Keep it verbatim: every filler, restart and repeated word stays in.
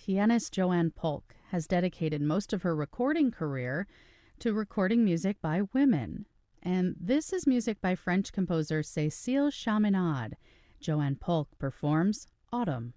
pianist Joanne Polk has dedicated most of her recording career to recording music by women. And this is music by French composer Cécile Chaminade. Joanne Polk performs Autumn.